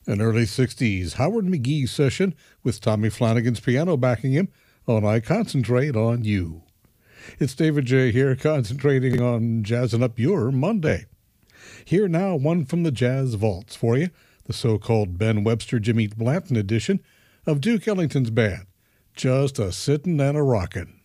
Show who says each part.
Speaker 1: An early 60s Howard McGhee session with Tommy Flanagan's piano backing him on I Concentrate on You. It's David J. here, concentrating on jazzing up your Monday. Here now, one from the Jazz Vaults for you, the so-called Ben Webster Jimmy Blanton edition of Duke Ellington's band, Just a Sittin' and a Rockin'.